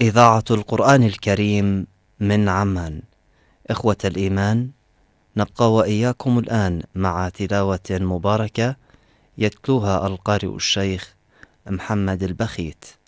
إذاعة القرآن الكريم من عمان. إخوة الإيمان، نبقى وإياكم الآن مع تلاوة مباركة يتلوها القارئ الشيخ محمد البخيت.